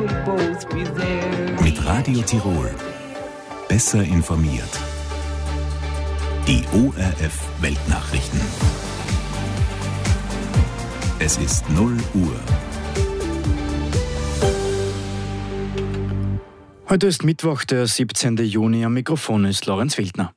Mit Radio Tirol. Besser informiert. Die ORF Weltnachrichten. Es ist 0 Uhr. Heute ist Mittwoch, der 17. Juni. Am Mikrofon ist Lorenz Wildner.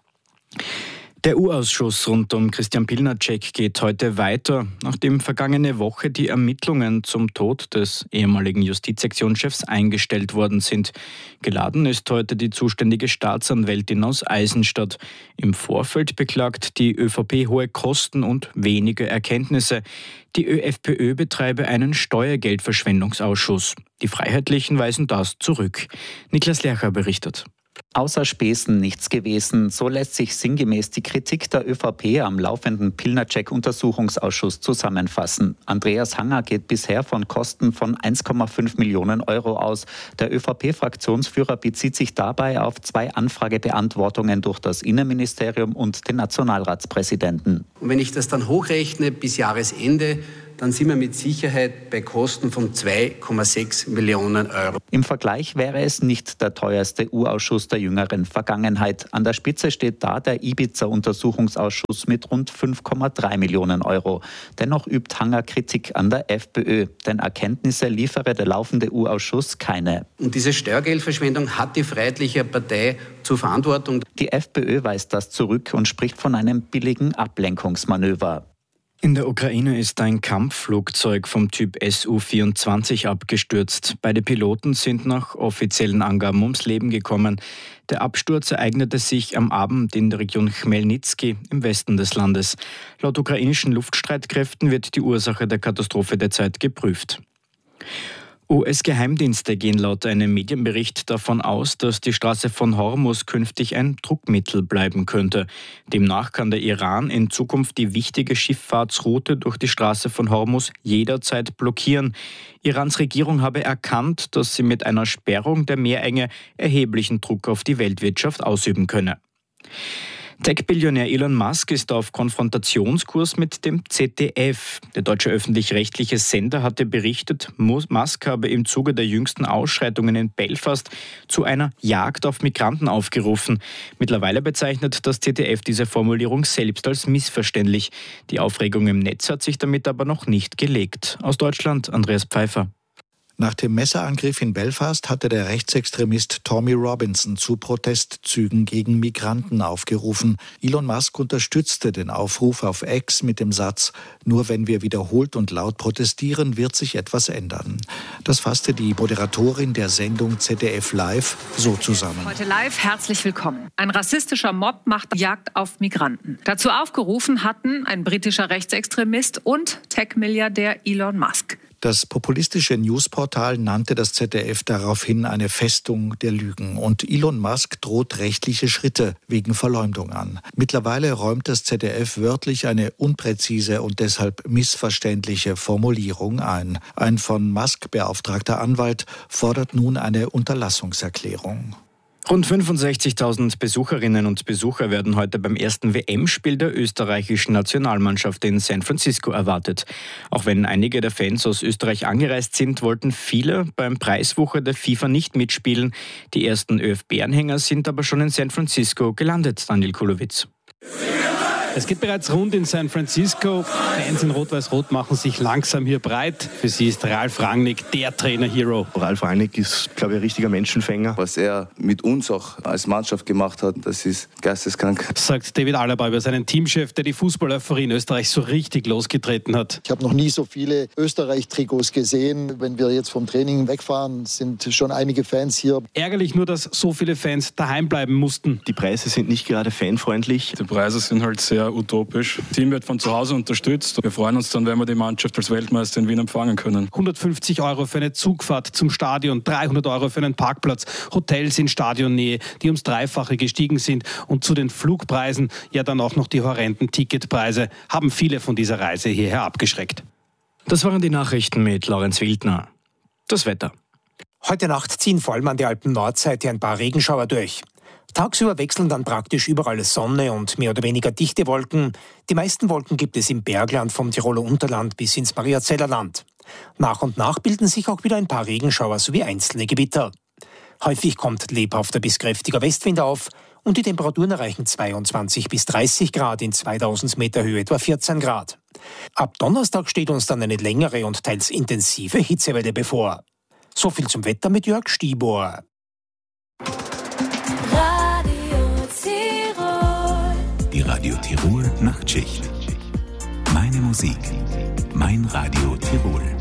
Der U-Ausschuss rund um Christian Pilnacek geht heute weiter, nachdem vergangene Woche die Ermittlungen zum Tod des ehemaligen Justizsektionschefs eingestellt worden sind. Geladen ist heute die zuständige Staatsanwältin aus Eisenstadt. Im Vorfeld beklagt die ÖVP hohe Kosten und wenige Erkenntnisse. Die ÖFPÖ betreibe einen Steuergeldverschwendungsausschuss. Die Freiheitlichen weisen das zurück. Niklas Lercher berichtet. Außer Späßen nichts gewesen. So lässt sich sinngemäß die Kritik der ÖVP am laufenden Pilnacek-Untersuchungsausschuss zusammenfassen. Andreas Hanger geht bisher von Kosten von 1,5 Millionen Euro aus. Der ÖVP-Fraktionsführer bezieht sich dabei auf 2 Anfragebeantwortungen durch das Innenministerium und den Nationalratspräsidenten. Und wenn ich das dann hochrechne bis Jahresende, dann sind wir mit Sicherheit bei Kosten von 2,6 Millionen Euro. Im Vergleich wäre es nicht der teuerste U-Ausschuss der jüngeren Vergangenheit. An der Spitze steht da der Ibiza-Untersuchungsausschuss mit rund 5,3 Millionen Euro. Dennoch übt Hanger Kritik an der FPÖ, denn Erkenntnisse liefere der laufende U-Ausschuss keine. Und diese Steuergeldverschwendung hat die Freiheitliche Partei zur Verantwortung. Die FPÖ weist das zurück und spricht von einem billigen Ablenkungsmanöver. In der Ukraine ist ein Kampfflugzeug vom Typ Su-24 abgestürzt. Beide Piloten sind nach offiziellen Angaben ums Leben gekommen. Der Absturz ereignete sich am Abend in der Region Chmelnyzky im Westen des Landes. Laut ukrainischen Luftstreitkräften wird die Ursache der Katastrophe derzeit geprüft. US-Geheimdienste gehen laut einem Medienbericht davon aus, dass die Straße von Hormuz künftig ein Druckmittel bleiben könnte. Demnach kann der Iran in Zukunft die wichtige Schifffahrtsroute durch die Straße von Hormuz jederzeit blockieren. Irans Regierung habe erkannt, dass sie mit einer Sperrung der Meerenge erheblichen Druck auf die Weltwirtschaft ausüben könne. Tech-Billionär Elon Musk ist auf Konfrontationskurs mit dem ZDF. Der deutsche öffentlich-rechtliche Sender hatte berichtet, Musk habe im Zuge der jüngsten Ausschreitungen in Belfast zu einer Jagd auf Migranten aufgerufen. Mittlerweile bezeichnet das ZDF diese Formulierung selbst als missverständlich. Die Aufregung im Netz hat sich damit aber noch nicht gelegt. Aus Deutschland, Andreas Pfeiffer. Nach dem Messerangriff in Belfast hatte der Rechtsextremist Tommy Robinson zu Protestzügen gegen Migranten aufgerufen. Elon Musk unterstützte den Aufruf auf X mit dem Satz: Nur wenn wir wiederholt und laut protestieren, wird sich etwas ändern. Das fasste die Moderatorin der Sendung ZDF Live so zusammen. Heute live, herzlich willkommen. Ein rassistischer Mob macht Jagd auf Migranten. Dazu aufgerufen hatten ein britischer Rechtsextremist und Tech-Milliardär Elon Musk. Das populistische Newsportal nannte das ZDF daraufhin eine Festung der Lügen und Elon Musk droht rechtliche Schritte wegen Verleumdung an. Mittlerweile räumt das ZDF wörtlich eine unpräzise und deshalb missverständliche Formulierung ein. Ein von Musk beauftragter Anwalt fordert nun eine Unterlassungserklärung. Rund 65.000 Besucherinnen und Besucher werden heute beim ersten WM-Spiel der österreichischen Nationalmannschaft in San Francisco erwartet. Auch wenn einige der Fans aus Österreich angereist sind, wollten viele beim Preiswucher der FIFA nicht mitspielen. Die ersten ÖFB-Anhänger sind aber schon in San Francisco gelandet, Daniel Kulowitz. Es geht bereits rund in San Francisco. Fans in Rot-Weiß-Rot machen sich langsam hier breit. Für sie ist Ralf Rangnick der Trainer-Hero. Ralf Rangnick ist, glaube ich, ein richtiger Menschenfänger. Was er mit uns auch als Mannschaft gemacht hat, das ist geisteskrank. Sagt David Alaba über seinen Teamchef, der die Fußballeuphorie in Österreich so richtig losgetreten hat. Ich habe noch nie so viele Österreich-Trikots gesehen. Wenn wir jetzt vom Training wegfahren, sind schon einige Fans hier. Ärgerlich nur, dass so viele Fans daheim bleiben mussten. Die Preise sind nicht gerade fanfreundlich. Die Preise sind halt sehr utopisch. Das Team wird von zu Hause unterstützt. Wir freuen uns dann, wenn wir die Mannschaft als Weltmeister in Wien empfangen können. 150 € für eine Zugfahrt zum Stadion, 300 € für einen Parkplatz, Hotels in Stadionnähe, die ums Dreifache gestiegen sind und zu den Flugpreisen ja dann auch noch die horrenden Ticketpreise haben viele von dieser Reise hierher abgeschreckt. Das waren die Nachrichten mit Lorenz Wildner. Das Wetter. Heute Nacht ziehen vor allem an der Alpen-Nordseite ein paar Regenschauer durch. Tagsüber wechseln dann praktisch überall Sonne und mehr oder weniger dichte Wolken. Die meisten Wolken gibt es im Bergland vom Tiroler Unterland bis ins Mariazellerland. Nach und nach bilden sich auch wieder ein paar Regenschauer sowie einzelne Gewitter. Häufig kommt lebhafter bis kräftiger Westwind auf und die Temperaturen erreichen 22 bis 30 Grad, in 2000 Meter Höhe etwa 14 Grad. Ab Donnerstag steht uns dann eine längere und teils intensive Hitzewelle bevor. So viel zum Wetter mit Jörg Stibor. Die Radio Tirol Nachtschicht. Meine Musik, mein Radio Tirol.